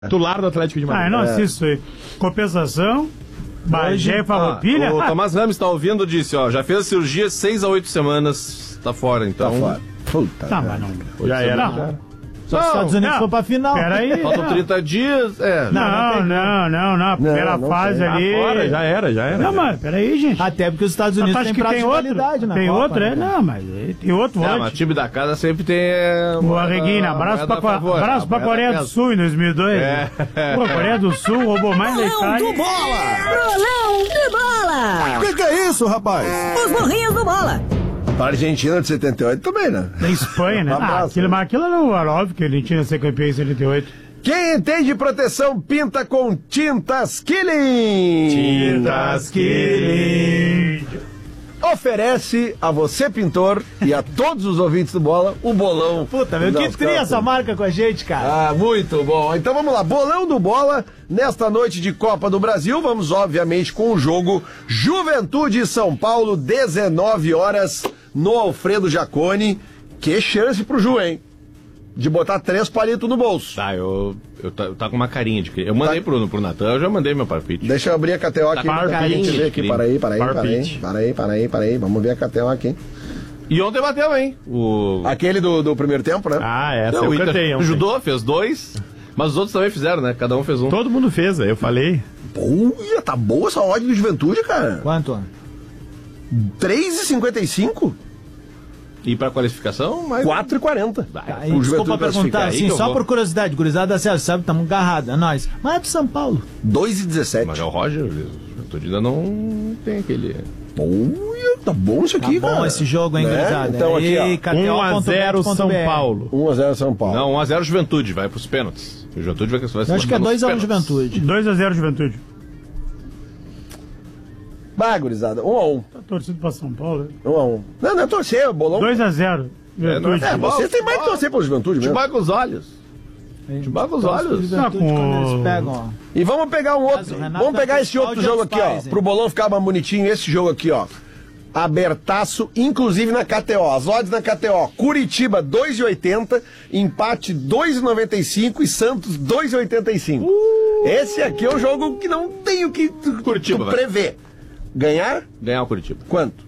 Titular do Atlético de Madrid. Não assisto isso aí. Compensação, Bagé e Farroupilha. O Tomás Ramos tá ouvindo, disse, já fez a cirurgia 6 a 8 semanas, tá fora, então. Tá fora. Puta. Tá, mas não. Já era. Não. Só os Estados Unidos foi pra final. Peraí. Faltam 30 dias. Não. Primeira fase ali. Fora, já era. Não, mas peraí, gente. Até porque os Estados Unidos têm prazo de validade, né? Tem outro, Não, mas tem outro Mas o antes. time da casa sempre tem. O Arreguina, abraço pra Coreia do Sul em 2002. Pô, Coreia do Sul roubou mais da Itália. Bolão do Bola! Que é isso, rapaz? Os burrinhos do Bola! Pra Argentina de 78 também, né? Da Espanha, né? Aquilo era óbvio que ele tinha que ser campeão em 78. Quem entende proteção pinta com Tintas Killing. Tintas Killing. Oferece a você, pintor, e a todos os ouvintes do Bola, o bolão. Puta, meu, que tria essa marca com a gente, cara. Muito bom. Então vamos lá, bolão do Bola, nesta noite de Copa do Brasil, vamos obviamente com o jogo Juventude e São Paulo, 19 horas, no Alfredo Jaconi. Que chance pro Ju, hein? De botar 3 palitos no bolso. Tá, eu tá com uma carinha de... Eu mandei pro Natan, eu já mandei meu palpite. Deixa eu abrir a KTO aqui pra gente ver aqui. Para aí. Vamos ver a KTO aqui. E ontem bateu, hein? Aquele do primeiro tempo, né? Essa eu cantei. Ajudou, fez 2. Mas os outros também fizeram, né? Cada um fez um. Todo mundo fez, eu falei. Pô, tá boa essa odd do Juventude, cara. Quanto? 3,55? E pra qualificação, mais 4,40. Desculpa perguntar, assim, só por curiosidade, gurizada, sabe, estamos agarrados, é nóis. Mas é do São Paulo. 2,17. Mas é o Roger, o Juventude ainda não tem aquele... Pô, tá bom isso aqui, cara. Tá bom esse jogo, hein, gurizada? Então aqui, ó. 1-0 São Paulo. 1-0 São Paulo. Não, 1-0 Juventude, vai pros pênaltis. O Juventude vai se Eu acho que é 2-1 Juventude. 2-0 Juventude. Vai, gurizada, 1-1. Tá torcendo pra São Paulo, né? 1-1. Não é torcer, o bolão. 2-0. Juventude. Você tem mais que torcer pela Juventude mesmo. Te baga os olhos. Te baga os olhos. Quando eles pegam, ó. E vamos pegar um outro. Vamos pegar esse outro jogo aqui, ó. Pro bolão ficar mais bonitinho, esse jogo aqui, ó. Abertaço, inclusive na KTO. As odds na KTO. Curitiba 2,80, empate 2,95 e Santos 2,85. Esse aqui é o jogo que não tem o que Curitiba, prever. Ganhar? Ganhar o Curitiba. Quanto?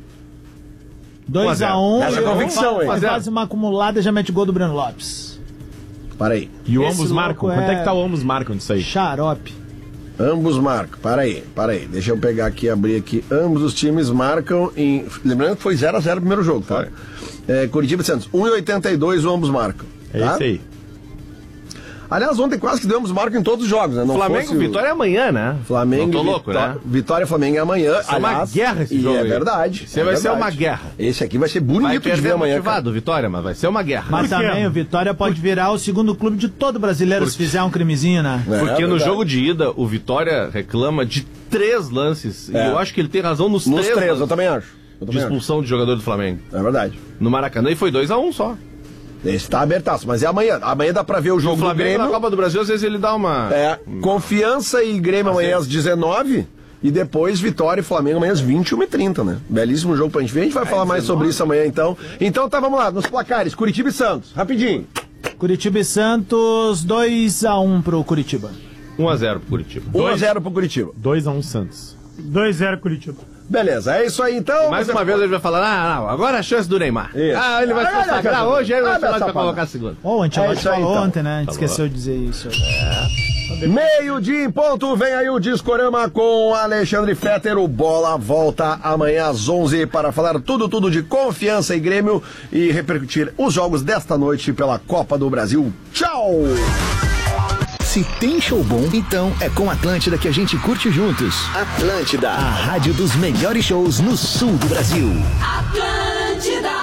2-1. Essa convicção aí. Faz uma acumulada e já mete gol do Breno Lopes. Para aí. E o Esse ambos marcam? louco Quanto é que tá o ambos marcam disso aí? Xarope. Ambos marcam. Para aí. Deixa eu pegar aqui, abrir aqui. Ambos os times marcam em... Lembrando que foi 0-0 o primeiro jogo, tá? Curitiba e Santos. 1,82 o ambos marcam. É tá? isso aí. Aliás, ontem quase que demos marca em todos os jogos, né? Não Flamengo, fosse Vitória é amanhã, né? Flamengo, não tô louco, né? Vitória e Flamengo é amanhã. Vai ser uma guerra esse jogo. É aí. verdade. Você vai ser uma guerra. Esse aqui vai ser bonito de ver amanhã. Motivado, Vitória, mas vai ser uma guerra. Mas também o Vitória pode virar o segundo clube de todo brasileiro se fizer um crimezinho, né? Porque no jogo de ida, o Vitória reclama de 3 lances. E eu acho que ele tem razão nos 3 lances. Eu também acho. De expulsão de jogador do Flamengo. É verdade. No Maracanã e foi 2-1 só. Esse tá abertaço, mas é amanhã. Amanhã dá pra ver o jogo do Grêmio. Na Copa do Brasil, às vezes ele dá uma... Confiança e Grêmio amanhã às 19 e depois Vitória e Flamengo amanhã às 21h30, né? Belíssimo jogo pra gente ver. A gente vai falar mais sobre isso amanhã, então. Então tá, vamos lá, nos placares. Curitiba e Santos, rapidinho. Curitiba e Santos, 2-1 pro Curitiba. 1-0 pro Curitiba. 1-0 pro Curitiba. 2-1 Santos. 2-0 Curitiba. Beleza, é isso aí então. Mais uma vez ele vai falar, não, agora é a chance do Neymar. Isso. Ele vai se consagrar hoje, ele vai colocar a segunda. O Ancelotti falou então. ontem, né? A gente esqueceu de dizer isso. Meio-dia em ponto, vem aí o Discorama com Alexandre Fetter. O Bola volta amanhã às 11 para falar tudo de Confiança e Grêmio e repercutir os jogos desta noite pela Copa do Brasil. Tchau! Se tem show bom, então é com Atlântida que a gente curte juntos. Atlântida, a rádio dos melhores shows no sul do Brasil. Atlântida!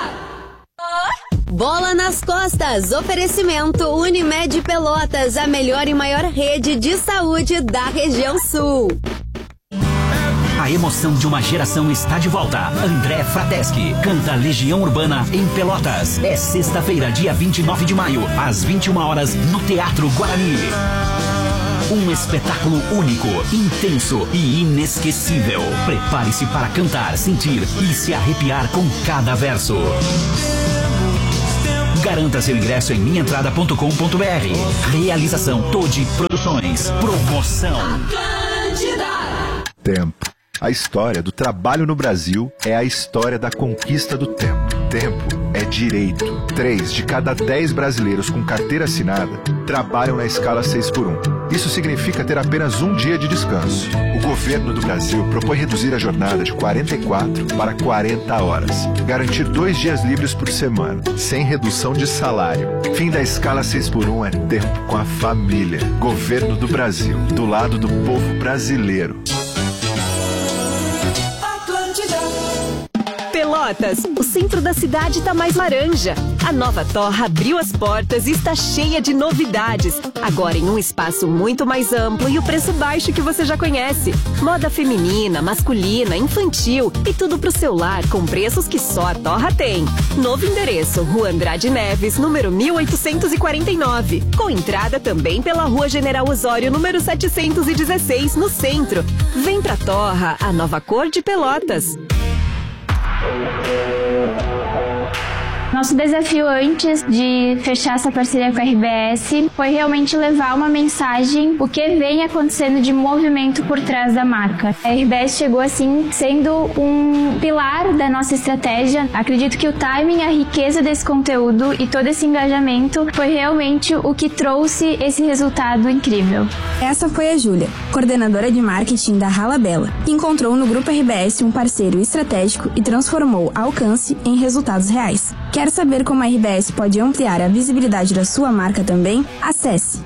Bola nas costas, oferecimento Unimed Pelotas, a melhor e maior rede de saúde da região sul. A emoção de uma geração está de volta. André Frateschi canta Legião Urbana em Pelotas. É sexta-feira, dia 29 de maio, às 21 horas, no Teatro Guarani. Um espetáculo único, intenso e inesquecível. Prepare-se para cantar, sentir e se arrepiar com cada verso. Garanta seu ingresso em minhaentrada.com.br. Realização Todi Produções. Promoção Tempo. A história do trabalho no Brasil é a história da conquista do tempo. Tempo é direito. 3 de cada 10 brasileiros com carteira assinada trabalham na escala 6x1. Isso significa ter apenas um dia de descanso. O governo do Brasil propõe reduzir a jornada de 44 para 40 horas. Garantir 2 dias livres por semana, sem redução de salário. Fim da escala 6x1 é tempo com a família. Governo do Brasil, do lado do povo brasileiro. Pelotas, o centro da cidade tá mais laranja. A nova Torra abriu as portas e está cheia de novidades. Agora em um espaço muito mais amplo e o preço baixo que você já conhece. Moda feminina, masculina, infantil e tudo pro seu lar com preços que só a Torra tem. Novo endereço, Rua Andrade Neves, número 1849. Com entrada também pela Rua General Osório, número 716, no centro. Vem pra Torra, a nova cor de Pelotas. Nosso desafio antes de fechar essa parceria com a RBS foi realmente levar uma mensagem, o que vem acontecendo de movimento por trás da marca. A RBS chegou assim sendo um pilar da nossa estratégia. Acredito que o timing, a riqueza desse conteúdo e todo esse engajamento foi realmente o que trouxe esse resultado incrível. Essa foi a Júlia, coordenadora de marketing da Rala Bela, que encontrou no Grupo RBS um parceiro estratégico e transformou alcance em resultados reais. Quer saber como a RBS pode ampliar a visibilidade da sua marca também? Acesse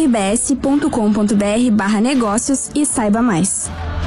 gruporbs.com.br/negócios e saiba mais.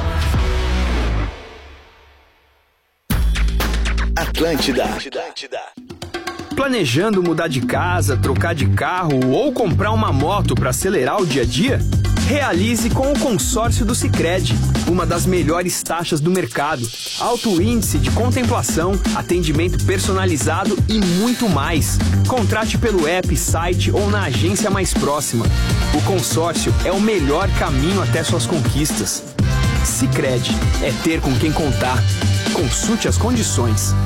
Atlântida. Planejando mudar de casa, trocar de carro ou comprar uma moto para acelerar o dia a dia? Realize com o consórcio do Sicredi, uma das melhores taxas do mercado, alto índice de contemplação, atendimento personalizado e muito mais. Contrate pelo app, site ou na agência mais próxima. O consórcio é o melhor caminho até suas conquistas. Sicredi, é ter com quem contar. Consulte as condições.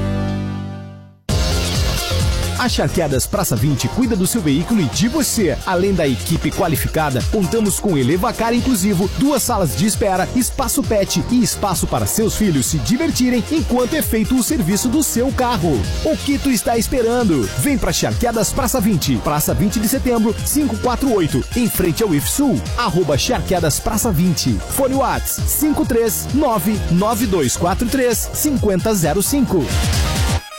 A Charqueadas Praça 20 cuida do seu veículo e de você. Além da equipe qualificada, contamos com Elevacar inclusivo, 2 salas de espera, espaço pet e espaço para seus filhos se divertirem enquanto é feito o serviço do seu carro. O que tu está esperando? Vem pra Charqueadas Praça 20, Praça 20 de Setembro, 548, em frente ao IFSUL, @Charqueadas Praça 20. Fone Whats 53992435005.